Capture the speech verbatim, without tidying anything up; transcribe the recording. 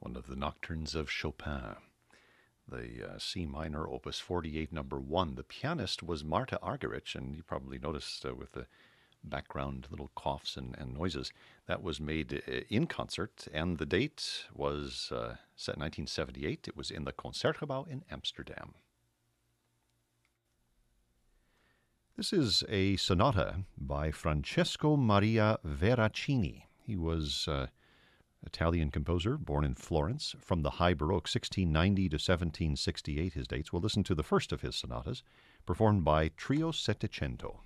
one of the nocturnes of Chopin, the uh, C minor, Opus forty-eight, number one. The pianist was Marta Argerich, and you probably noticed uh, with the background little coughs and, and noises, that was made uh, in concert, and the date was uh, set in nineteen seventy-eight. It was in the Concertgebouw in Amsterdam. This is a sonata by Francesco Maria Veracini. He was uh, Italian composer, born in Florence, from the High Baroque, sixteen ninety to seventeen sixty-eight, his dates. We'll listen to the first of his sonatas, performed by Trio Settecento.